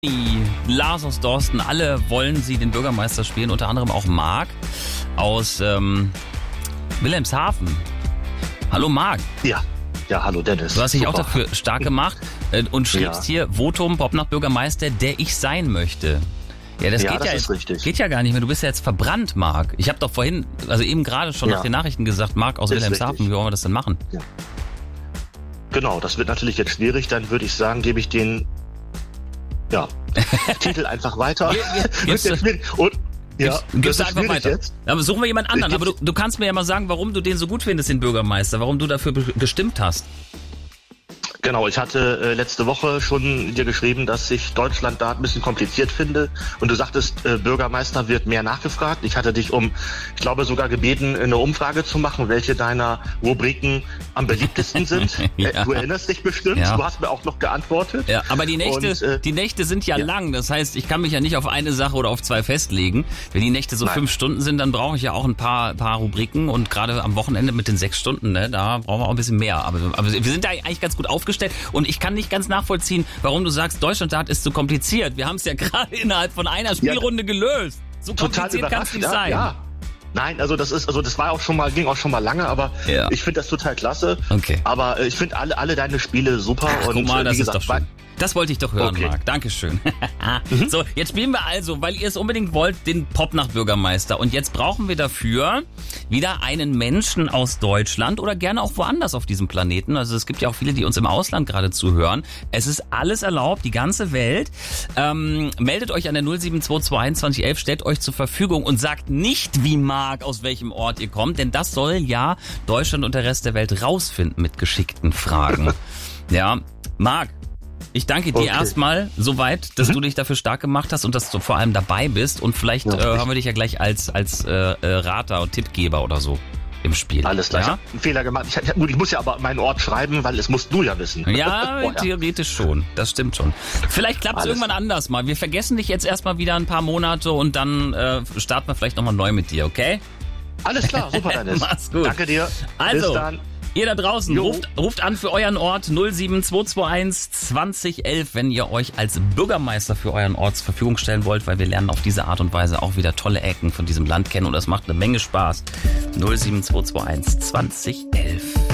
Lars aus Dorsten, alle wollen sie den Bürgermeister spielen, unter anderem auch Marc aus Wilhelmshaven. Hallo Marc. Ja, hallo Dennis. Du hast dich auch dafür stark gemacht und schreibst hier Votum Popnach-Bürgermeister, der ich sein möchte. Ja, das geht ja gar nicht mehr. Du bist ja jetzt verbrannt, Marc. Ich habe doch vorhin, also eben gerade schon nach den Nachrichten gesagt, Marc aus Wilhelmshaven, wie wollen wir das denn machen? Ja. Genau, das wird natürlich jetzt schwierig. Dann würde ich sagen, gebe ich den Titel einfach weiter. Gibst du einfach weiter. Jetzt. Aber suchen wir jemand anderen. Aber du kannst mir ja mal sagen, warum du den so gut findest, den Bürgermeister, warum du dafür gestimmt hast. Genau, ich hatte letzte Woche schon dir geschrieben, dass ich Deutschland da ein bisschen kompliziert finde. Und du sagtest, Bürgermeister wird mehr nachgefragt. Ich hatte dich ich glaube sogar gebeten, eine Umfrage zu machen, welche deiner Rubriken am beliebtesten sind. Ja. Du erinnerst dich bestimmt. Ja. Du hast mir auch noch geantwortet. Ja, aber die Nächte sind ja lang. Das heißt, ich kann mich ja nicht auf eine Sache oder auf zwei festlegen. Wenn die Nächte so 5 Stunden sind, dann brauche ich ja auch ein paar Rubriken. Und gerade am Wochenende mit den 6 Stunden, ne, da brauchen wir auch ein bisschen mehr. Aber wir sind da eigentlich ganz gut aufgestellt. Und ich kann nicht ganz nachvollziehen, warum du sagst, Deutschland ist zu kompliziert. Wir haben es ja gerade innerhalb von einer Spielrunde gelöst. So kompliziert kann es nicht sein. Ja. Nein, also das war ging auch schon mal lange, aber ich finde das total klasse. Okay. Aber ich finde alle deine Spiele super. Guck mal, das ist doch schön. Das wollte ich doch hören, Marc. Dankeschön. So, jetzt spielen wir also, weil ihr es unbedingt wollt, den Popnach-Bürgermeister. Und jetzt brauchen wir dafür wieder einen Menschen aus Deutschland oder gerne auch woanders auf diesem Planeten. Also es gibt ja auch viele, die uns im Ausland gerade zuhören. Es ist alles erlaubt, die ganze Welt. Meldet euch an der 07221 2011, stellt euch zur Verfügung und sagt nicht wie Marc, aus welchem Ort ihr kommt. Denn das soll ja Deutschland und der Rest der Welt rausfinden mit geschickten Fragen. Ja, Marc. Ich danke dir erstmal soweit, dass du dich dafür stark gemacht hast und dass du vor allem dabei bist. Und vielleicht hören wir dich ja gleich als Rater und Tippgeber oder so im Spiel. Alles klar. Ja? Ich habe einen Fehler gemacht. Ich muss ja aber meinen Ort schreiben, weil es musst du ja wissen. Ja, theoretisch schon. Das stimmt schon. Vielleicht klappt es irgendwann anders mal. Wir vergessen dich jetzt erstmal wieder ein paar Monate und dann starten wir vielleicht nochmal neu mit dir, okay? Alles klar, super, Dennis. Mach's gut. Danke dir. Also, bis dann. Ihr da draußen, ruft an für euren Ort 07221 2011, wenn ihr euch als Bürgermeister für euren Ort zur Verfügung stellen wollt, weil wir lernen auf diese Art und Weise auch wieder tolle Ecken von diesem Land kennen und das macht eine Menge Spaß. 07221 2011.